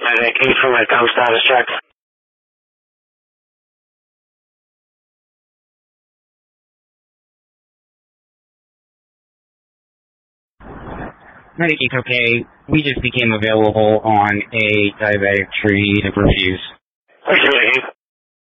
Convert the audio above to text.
Can you provide com status check? Medicaid okay. We just became available on a diabetic treat of refuse. Okay,